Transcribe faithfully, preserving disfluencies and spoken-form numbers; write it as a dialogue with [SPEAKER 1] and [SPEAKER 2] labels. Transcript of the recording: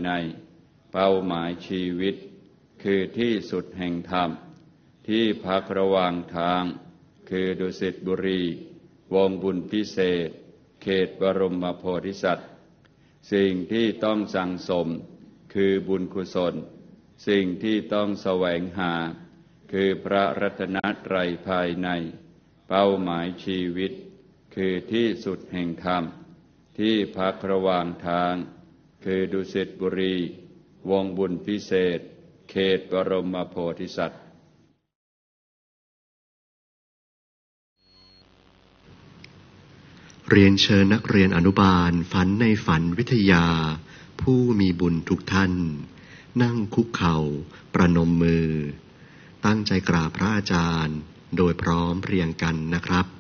[SPEAKER 1] ในเป้าหมายชีวิตคือที่สุดแห่งธรรมที่พักระหว่างทางคือดุสิตบุรีวงบุญพิเศษเขตบรมโพธิสัตว์สิ่งที่ต้องสั่งสมคือบุญกุศลสิ่งที่ต้องแสวงหาคือพระรัตนตรัยภายในเป้าหมายชีวิตคือที่สุดแห่งธรรมที่พักระหว่างทางคือดุสิตบุรีวงบุญพิเศษเขตบรมโพธิสัตว์
[SPEAKER 2] เรียนเชิญนักเรียนอนุบาลฝันในฝันวิทยาผู้มีบุญทุกท่านนั่งคุกเข่าประนมมือตั้งใจกราบพระอาจารย์โดยพร้อมเพรียงกันนะครับ